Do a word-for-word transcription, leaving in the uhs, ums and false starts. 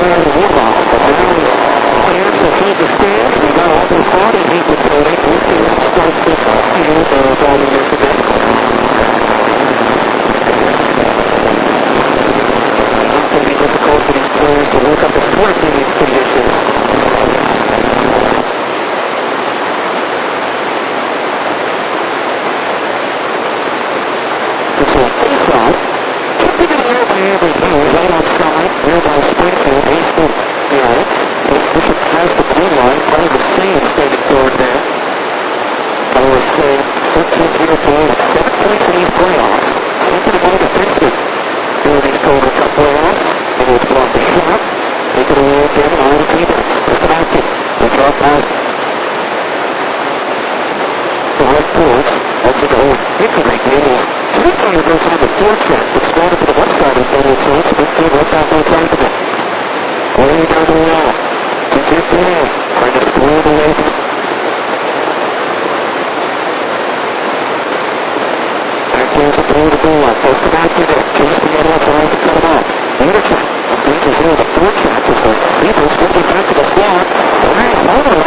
around the Woodlock. But now he's clear to feed the stands. We got all the forty feet with Cody. We'll see him start to field uh, driving this again. It's going to be difficult for these players to work up the sport in these conditions. It's a face-off. Keeping it here by Avery Hughes, right outside, there by Springfield, Easton, yeah. Bishop has the blue line, probably the same standing forward there. I was saying, thirteen here for seven points in these playoffs. Something about defensive during these Calder Cup playoffs. And it's blocked the shot. Take it away again, and all the defense. Just about it. They drop out. The right forwards, also the old Hickory game. Springfield goes on the forecheck. It's going to the left side of the middle chance. Springfield right back on top of it. Way down the wall. T J Ford trying to square the way. Back there's a throw to goal line. Post the back in it. Chase the middle trying to cut him off. Leadership. Brings us here the forecheck. It's a Beavers. Going back to the slot. All right, hold on.